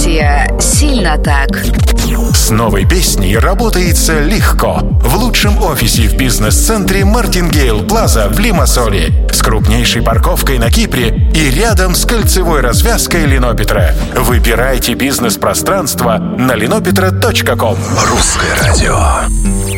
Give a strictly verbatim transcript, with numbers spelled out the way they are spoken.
Версия «Сильно так». С новой песней работается легко. В лучшем офисе в бизнес-центре Мартингейл Плаза в Лимассоле, с крупнейшей парковкой на Кипре и рядом с кольцевой развязкой Линопетра. Выбирайте бизнес-пространство на линопетра точка ком. Русское радио.